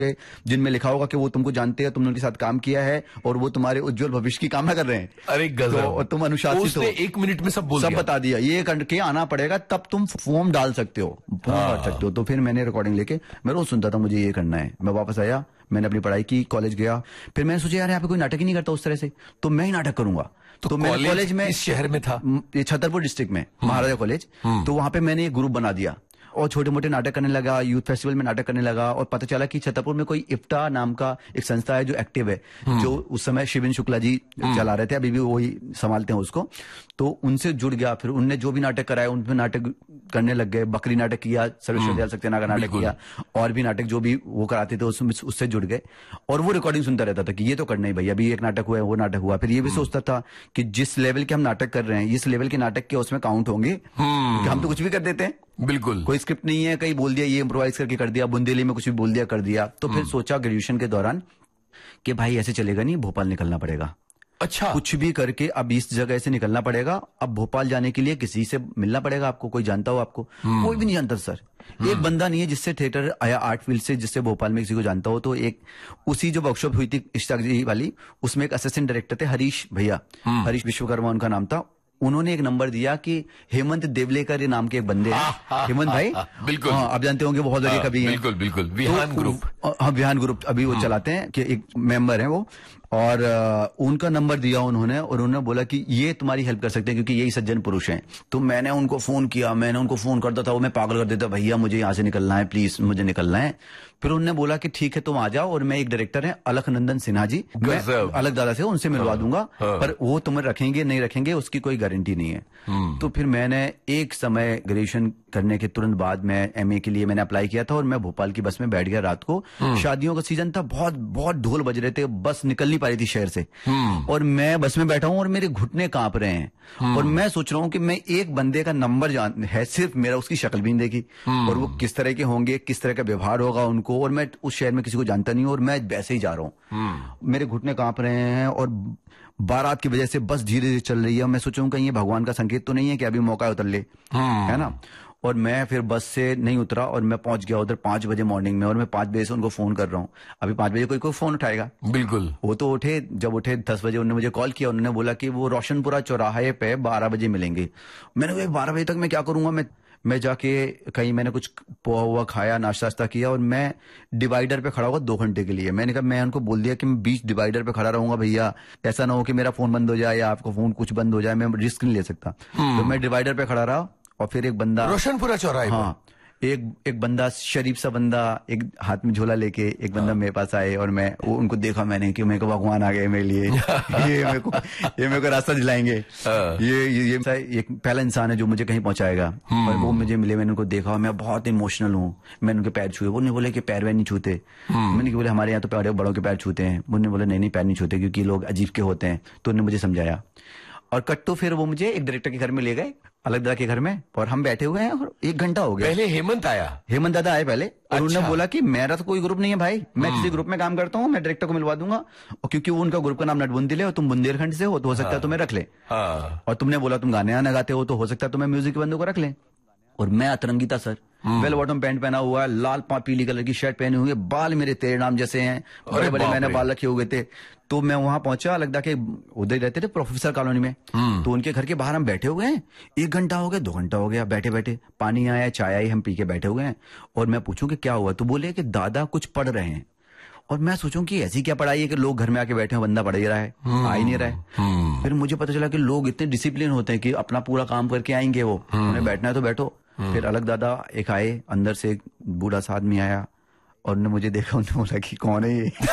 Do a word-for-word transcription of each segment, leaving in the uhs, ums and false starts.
जिनमें लिखा होगा कि वो तुमको जानते हैं, तुमने उनके साथ काम किया है और वो तुम्हारे उज्जवल भविष्य की कामना कर रहे हैं। अरे गजब। तो तुम अनुशासित हो, एक मिनट में सब बोल सब बता दिया, ये करके आना पड़ेगा, तब तुम फॉर्म डाल सकते हो, फॉर्म भर सकते हो। तो फिर मैंने रिकॉर्डिंग लेके मैं रोज सुनता था मुझे ये करना है। मैं वापस आया, मैंने अपनी पढ़ाई की, कॉलेज गया, फिर मैंने सोचा यार यहाँ पे कोई नाटक ही नहीं करता उस तरह से, तो मैं ही नाटक करूंगा। तो, तो मैंने कॉलेज में, इस शहर में था, ये छतरपुर डिस्ट्रिक्ट में महाराजा कॉलेज, तो वहां पे मैंने एक ग्रुप बना दिया और छोटे मोटे नाटक करने लगा, यूथ फेस्टिवल में नाटक करने लगा। और पता चला कि छतरपुर में कोई इफ्ता नाम का एक संस्था है जो एक्टिव है, जो उस समय शिविन शुक्ला जी चला रहे थे, अभी भी वही संभालते हैं उसको। तो उनसे जुड़ गया, फिर उनने जो भी नाटक कराया उनमें नाटक करने लग गए। बकरी नाटक किया, सर्वेश्वर दयाल सक्सेना का नाटक किया, और भी नाटक जो भी वो कराते थे उसमें उससे जुड़ गए। और वो रिकॉर्डिंग सुनता रहता था कि ये तो करना ही भाई, अभी एक नाटक हुआ है, वो नाटक हुआ। फिर ये भी सोचता था कि जिस लेवल के हम नाटक कर रहे हैं, इस लेवल के नाटक के उसमें काउंट होंगे, हम तो कुछ भी कर देते हैं, बिल्कुल कोई स्क्रिप्ट नहीं है, कहीं बोल दिया, ये इम्प्रोवाइज करके कर दिया, बुंदेली में कुछ भी बोल दिया, कर दिया। तो फिर सोचा ग्रेजुएशन के दौरान कि भाई ऐसे चलेगा नहीं, भोपाल निकलना पड़ेगा। अच्छा, कुछ भी करके अब इस जगह से निकलना पड़ेगा। अब भोपाल जाने के लिए किसी से मिलना पड़ेगा आपको, कोई जानता हो आपको? कोई भी नहीं जानता सर, एक बंदा नहीं है जिससे थिएटर आया आर्ट फील्ड से, जिससे भोपाल में किसी को जानता हो। तो एक उसी जो वर्कशॉप हुई थी इश्ताक जी वाली, उसमें एक असिस्टेंट डायरेक्टर थे हरीश भैया, हरीश विश्वकर्मा उनका नाम था। उन्होंने एक नंबर दिया कि हेमंत देवलेकर नाम के एक बंदे हैं, हेमंत भाई, बिल्कुल हाँ, आप जानते होंगे, बहुत बड़े कवि हैं, बिल्कुल बिल्कुल, विहान ग्रुप, हाँ विहान ग्रुप अभी वो चलाते हैं, कि एक मेंबर है वो। और आ, उनका नंबर दिया उन्होंने, और उन्होंने बोला कि ये तुम्हारी हेल्प कर सकते हैं क्योंकि यही सज्जन पुरुष हैं। तो मैंने उनको फोन किया, मैंने उनको फोन करता था, वो मैं पागल कर देता, भैया मुझे यहाँ से निकलना है, प्लीज मुझे निकलना है। फिर उन्होंने बोला कि ठीक है तुम आ जाओ, और मैं एक डायरेक्टर है अलखनंदन सिन्हा जी, मैं अलग दादा से उनसे मिलवा दूंगा, पर वो तुम्हें रखेंगे नहीं रखेंगे उसकी कोई गारंटी नहीं है। तो फिर मैंने एक समय ग्रेजुएशन करने के तुरंत बाद मैं एमए के लिए मैंने अप्लाई किया था, और मैं भोपाल की बस में बैठ गया रात को। शादियों का सीजन था, बहुत बहुत ढोल बज रहे थे, बस निकल नहीं पा रही थी शहर से, और मैं बस में बैठा हूं और मेरे घुटने कांप रहे हैं, और मैं सोच रहा हूं कि मैं एक बंदे का नंबर जान है सिर्फ मेरा, उसकी शक्ल भी नहीं देखी, और वो किस तरह के होंगे, किस तरह का व्यवहार होगा उनको, और मैं उस शहर में किसी को जानता नहीं हूं, और मैं वैसे ही जा रहा हूं, मेरे घुटने कांप रहे हैं, और बारात की वजह से बस धीरे धीरे चल रही है। मैं सोचूं कहीं ये भगवान का संकेत तो नहीं है कि अभी मौका उतर ले, है ना। और मैं फिर बस से नहीं उतरा, और मैं पहुंच गया उधर पांच बजे मॉर्निंग में, और मैं पांच बजे से उनको फोन कर रहा हूं। अभी पांच बजे कोई कोई फोन उठाएगा, बिल्कुल, वो तो उठे, जब उठे दस बजे उन्होंने मुझे कॉल किया, उन्होंने बोला कि वो रोशनपुरा चौराहे पे बारह बजे मिलेंगे। मैंने कहा बारह बजे तक मैं क्या करूंगा, मैं मैं जाके कहीं मैंने कुछ पोहा हुआ खाया, नाश्ता वास्ता किया, और मैं डिवाइडर पे खड़ा हुआ दो घंटे के लिए। मैंने कहा, मैं उनको बोल दिया कि मैं बीच डिवाइडर पे खड़ा रहूंगा भैया, ऐसा ना हो कि मेरा फोन बंद हो जाए या आपका फोन कुछ बंद हो जाए, मैं रिस्क नहीं ले सकता। तो मैं डिवाइडर पे खड़ा रहा, और फिर एक बंदा रोशनपुरा चौराहे, हाँ, एक एक बंदा, शरीफ सा बंदा, एक हाथ में झोला लेके एक बंदा मेरे पास आए, और मैं वो उनको देखा मैंने कि मेरे को भगवान आ गए मेरे लिए, ये मेरे को ये मेरे को रास्ता दिलाएंगे, ये ये ये एक पहला इंसान है जो मुझे कहीं पहुंचाएगा। और वो मुझे मिले, मैंने उनको देखा, मैं बहुत इमोशनल हूँ, मैंने उनके पैर छुए। वो नहीं बोले कि पैर वैर नहीं छूते, मैंने बोले हमारे यहाँ तो पैर बड़ों के पैर छूते हैं। उन्होंने बोले नहीं नहीं पैर नहीं छूते क्योंकि लोग अजीब के होते हैं। तो उन्होंने मुझे समझाया, और कट तो फिर वो मुझे एक डायरेक्टर के घर में ले गए, अलग दादा के घर में, और हम बैठे हुए हैं, और एक घंटा हो गया। पहले हेमंत आया, हेमंत दादा आए पहले, और अच्छा। उन्होंने बोला कि मेरा तो कोई ग्रुप नहीं है भाई, मैं किसी ग्रुप में काम करता हूँ, मैं डायरेक्टर को मिलवा दूंगा, और क्योंकि वो उनका ग्रुप का नाम नटबुंदी है, और तुम बुंदेलखंड से हो तो हो सकता है तुम्हें रख ले, और तुमने बोला तुम गाने आना गाते हो तो हो सकता है तुम्हें म्यूजिक के बंदों को रख ले। और मैं अतरंगी था सर, वेल बॉटम पैंट पहना हुआ है, लाल पीली कलर की शर्ट पहनी हुई है, बाल मेरे तेरे नाम जैसे हैं, बड़े बड़े मैंने बाल रखे हुए थे। तो मैं वहां पहुंचा, लगता के उधर रहते थे प्रोफेसर कॉलोनी में, तो उनके घर के बाहर हम बैठे हुए हैं, एक घंटा हो गया, दो घंटा हो गया, बैठे बैठे पानी आया, चाय आई, हम पी के बैठे हुए हैं। और मैं पूछूं कि क्या हुआ, तो बोले कि दादा कुछ पढ़ रहे हैं। और मैं सोचूं कि ऐसी क्या पढ़ाई है कि लोग घर में आके बैठे हैं, बंदा पढ़ ही रहा है, आ ही नहीं रहा है। फिर मुझे पता चला कि लोग इतने डिसिप्लिन होते हैं कि अपना पूरा काम करके आएंगे, वो उन्हें बैठना है तो बैठो। फिर अलग दादा एक आए, अंदर से एक बूढ़ा सा आदमी आया, और उन्होंने मुझे देखा, उन्होंने बोला कि कौन है ये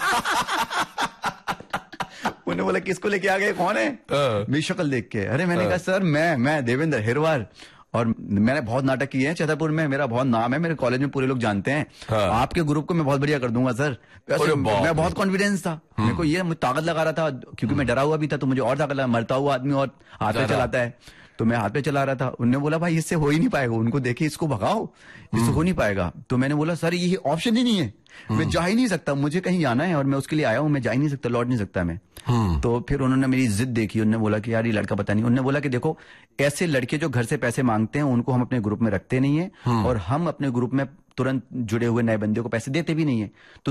उन्होंने बोला किसको लेके आ गए, कौन है, मेरी शक्ल देख के। अरे मैंने कहा सर मैं मैं देवेंद्र हिरवार, और मैंने बहुत नाटक किए हैं छतरपुर में, मेरा बहुत नाम है, मेरे कॉलेज में पूरे लोग जानते हैं, हाँ। आपके ग्रुप को मैं बहुत बढ़िया कर दूंगा सर। वैसे मैं बहुत कॉन्फिडेंस था, मेरे को ये मुझे ताकत लगा रहा था, क्योंकि मैं डरा हुआ भी था, तो मुझे और ताकत लगा, मरता हुआ आदमी और हाथ में चलाता है। तो मैं हाथ पे चला रहा था, उन्होंने बोला भाई इससे हो ही नहीं पाएगा, उनको देखे इसको भगाओ, इससे हो नहीं पाएगा। तो मैंने बोला सर ये ऑप्शन ही नहीं है, मैं जा ही नहीं सकता, मुझे कहीं जाना है और मैं उसके लिए आया हूँ, मैं जा ही नहीं सकता, लौट नहीं सकता मैं। तो फिर उन्होंने मेरी जिद देखी, उन्होंने बोला कि यार ये लड़का पता नहीं, उन्होंने बोला कि देखो ऐसे लड़के जो घर से पैसे मांगते हैं उनको हम अपने ग्रुप में रखते नहीं है, और हम अपने ग्रुप में तुरंत जुड़े हुए नए बंदे को पैसे देते भी नहीं है। तो